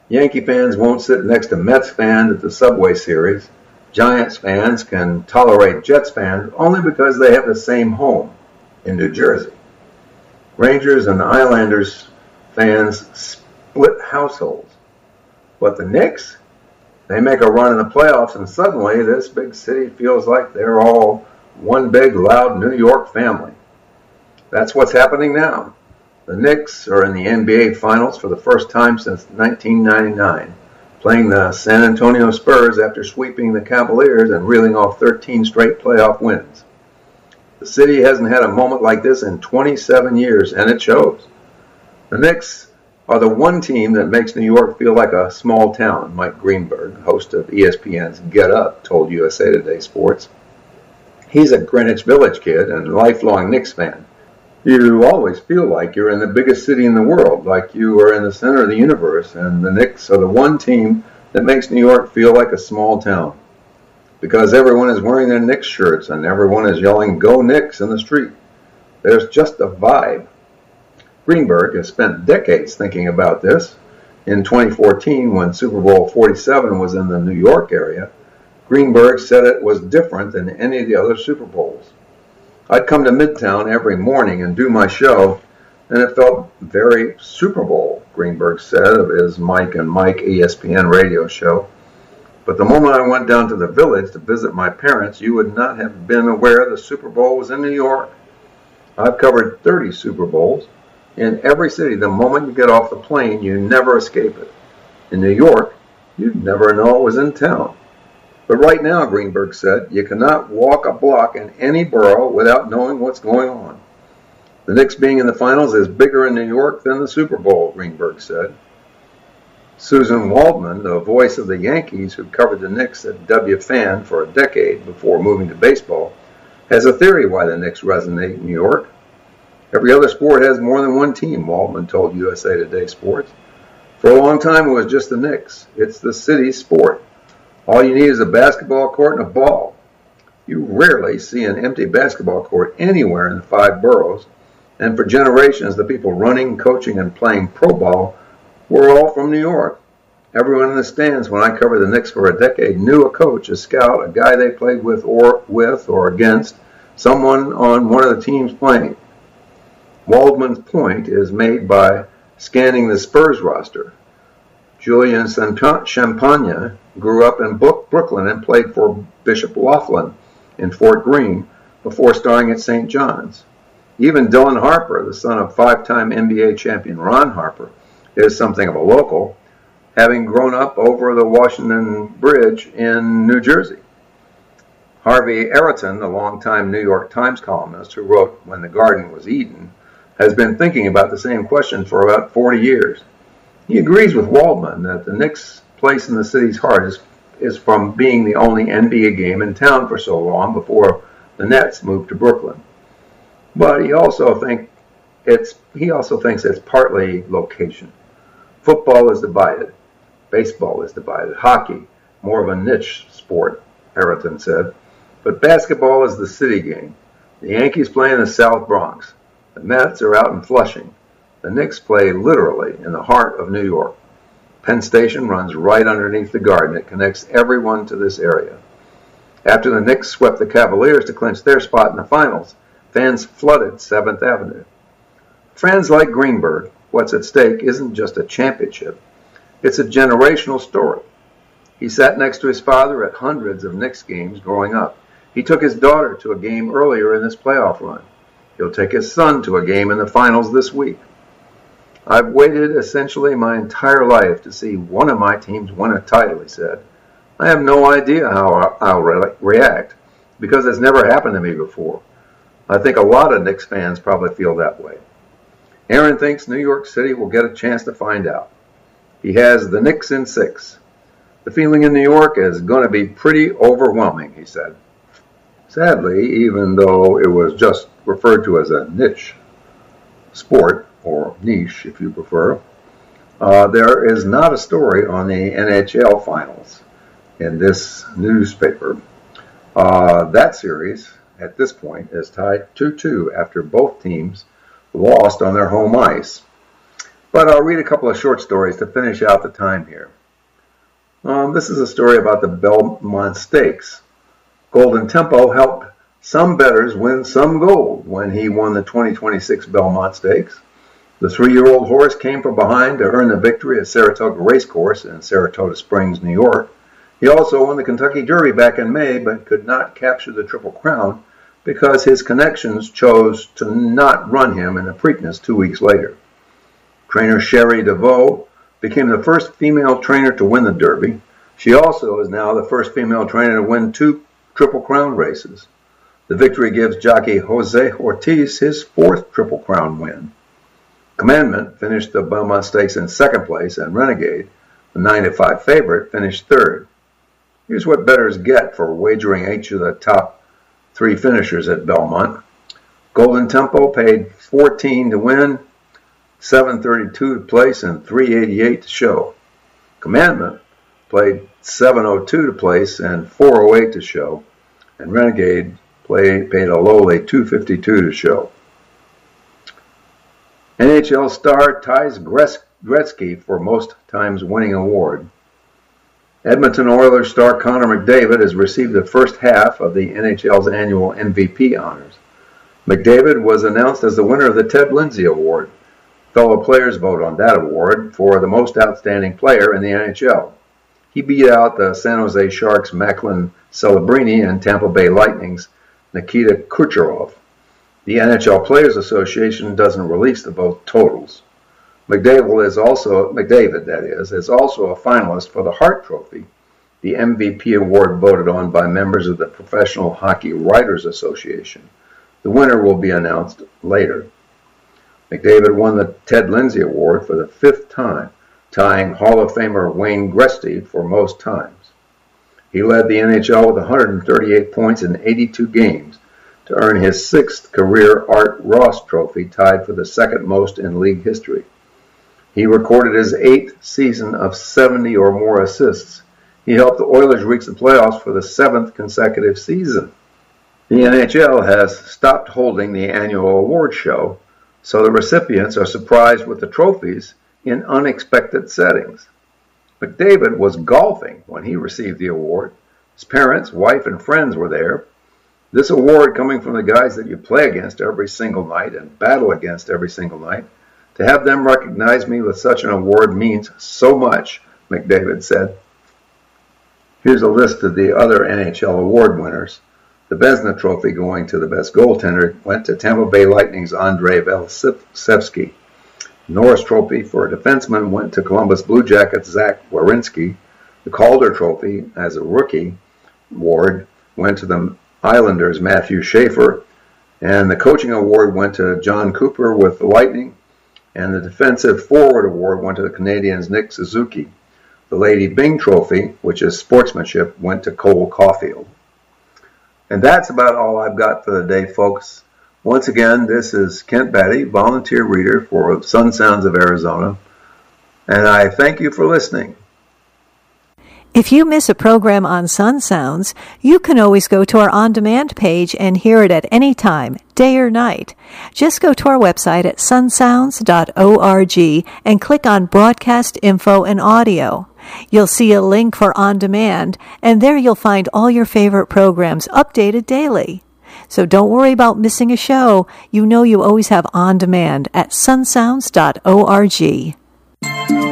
Yankee fans won't sit next to Mets fans at the Subway Series. Giants fans can tolerate Jets fans only because they have the same home in New Jersey. Rangers and Islanders fans split households. But the Knicks, they make a run in the playoffs, and suddenly this big city feels like they're all one big, loud New York family. That's what's happening now. The Knicks are in the NBA Finals for the first time since 1999, playing the San Antonio Spurs after sweeping the Cavaliers and reeling off 13 straight playoff wins. The city hasn't had a moment like this in 27 years, and it shows. The Knicks are the one team that makes New York feel like a small town, Mike Greenberg, host of ESPN's Get Up, told USA Today Sports. He's a Greenwich Village kid and a lifelong Knicks fan. You always feel like you're in the biggest city in the world, like you are in the center of the universe, and the Knicks are the one team that makes New York feel like a small town. Because everyone is wearing their Knicks shirts and everyone is yelling, "Go Knicks" in the street. There's just a vibe. Greenberg has spent decades thinking about this. In 2014, when Super Bowl 47 was in the New York area, Greenberg said it was different than any of the other Super Bowls. I'd come to Midtown every morning and do my show, and it felt very Super Bowl, Greenberg said of his Mike and Mike ESPN radio show. But the moment I went down to the Village to visit my parents, you would not have been aware the Super Bowl was in New York. I've covered 30 Super Bowls. In every city, the moment you get off the plane, you never escape it. In New York, you'd never know it was in town. But right now, Greenberg said, you cannot walk a block in any borough without knowing what's going on. The Knicks being in the finals is bigger in New York than the Super Bowl, Greenberg said. Susan Waldman, the voice of the Yankees who covered the Knicks at WFAN for a decade before moving to baseball, has a theory why the Knicks resonate in New York. Every other sport has more than one team, Waldman told USA Today Sports. For a long time, it was just the Knicks. It's the city's sport. All you need is a basketball court and a ball. You rarely see an empty basketball court anywhere in the 5 boroughs, and for generations, the people running, coaching, and playing pro ball were all from New York. Everyone in the stands when I covered the Knicks for a decade knew a coach, a scout, a guy they played with or against, someone on one of the teams playing. Waldman's point is made by scanning the Spurs roster. Julian Champagne grew up in Brooklyn and played for Bishop Laughlin in Fort Greene before starring at St. John's. Even Dylan Harper, the son of 5-time NBA champion Ron Harper, is something of a local, having grown up over the Washington Bridge in New Jersey. Harvey Araton, the longtime New York Times columnist who wrote When the Garden Was Eden, has been thinking about the same question for about 40 years. He agrees with Waldman that the Knicks' place in the city's heart is from being the only NBA game in town for so long before the Nets moved to Brooklyn. But he also thinks it's partly location. Football is divided. Baseball is divided. Hockey, more of a niche sport, Araton said. But basketball is the city game. The Yankees play in the South Bronx. The Mets are out in Flushing. The Knicks play literally in the heart of New York. Penn Station runs right underneath the Garden. It connects everyone to this area. After the Knicks swept the Cavaliers to clinch their spot in the finals, fans flooded 7th Avenue. Fans like Greenberg, what's at stake isn't just a championship. It's a generational story. He sat next to his father at hundreds of Knicks games growing up. He took his daughter to a game earlier in this playoff run. He'll take his son to a game in the finals this week. I've waited essentially my entire life to see one of my teams win a title, he said. I have no idea how I'll react because it's never happened to me before. I think a lot of Knicks fans probably feel that way. Aaron thinks New York City will get a chance to find out. He has the Knicks in 6. The feeling in New York is going to be pretty overwhelming, he said. Sadly, even though it was just referred to as a niche sport, or niche if you prefer, there is not a story on the NHL finals in this newspaper. That series, at this point, is tied 2-2 after both teams lost on their home ice. But I'll read a couple of short stories to finish out the time here. This is a story about the Belmont Stakes. Golden Tempo helped some bettors win some gold when he won the 2026 Belmont Stakes. The 3-year-old horse came from behind to earn the victory at Saratoga Racecourse in Saratoga Springs, New York. He also won the Kentucky Derby back in May, but could not capture the Triple Crown because his connections chose to not run him in the Preakness 2 weeks later. Trainer Sherry DeVoe became the first female trainer to win the Derby. She also is now the first female trainer to win 2 Triple Crown races. The victory gives jockey Jose Ortiz his 4th Triple Crown win. Commandment finished the Belmont Stakes in 2nd place, and Renegade, the 9-5 favorite, finished 3rd. Here's what bettors get for wagering each of the top 3 finishers at Belmont. Golden Tempo paid $14 to win, $7.32 to place, and $3.88 to show. Commandment played $7.02 to place and $4.08 to show, and Renegade paid a lowly $2.52 to show. NHL star ties Gretzky for most times winning award. Edmonton Oilers star Connor McDavid has received the first half of the NHL's annual MVP honors. McDavid was announced as the winner of the Ted Lindsay Award. Fellow players vote on that award for the most outstanding player in the NHL. He beat out the San Jose Sharks' Macklin Celebrini and Tampa Bay Lightning's Nikita Kucherov. The NHL Players Association doesn't release the vote totals. McDavid is also a finalist for the Hart Trophy, the MVP award voted on by members of the Professional Hockey Writers Association. The winner will be announced later. McDavid won the Ted Lindsay Award for the 5th time, tying Hall of Famer Wayne Gretzky for most times. He led the NHL with 138 points in 82 games to earn his 6th career Art Ross Trophy, tied for the 2nd most in league history. He recorded his 8th season of 70 or more assists. He helped the Oilers reach the playoffs for the 7th consecutive season. The NHL has stopped holding the annual award show, so the recipients are surprised with the trophies in unexpected settings. McDavid was golfing when he received the award. His parents, wife, and friends were there. This award, coming from the guys that you play against every single night and battle against every single night, to have them recognize me with such an award means so much, McDavid said. Here's a list of the other NHL award winners. The Vezina Trophy, going to the best goaltender, went to Tampa Bay Lightning's Andrei Vasilevskiy. Norris Trophy for a defenseman went to Columbus Blue Jackets' Zach Werenski. The Calder Trophy, as a rookie award, went to the Islanders' Matthew Schaefer. And the coaching award went to John Cooper with the Lightning. And the Defensive Forward Award went to the Canadiens' Nick Suzuki. The Lady Byng Trophy, which is sportsmanship, went to Cole Caulfield. And that's about all I've got for the day, folks. Once again, this is Kent Batty, volunteer reader for Sun Sounds of Arizona, and I thank you for listening. If you miss a program on Sun Sounds, you can always go to our on-demand page and hear it at any time, day or night. Just go to our website at sunsounds.org and click on Broadcast Info and Audio. You'll see a link for On Demand, and there you'll find all your favorite programs updated daily. So don't worry about missing a show. You know you always have On Demand at sunsounds.org.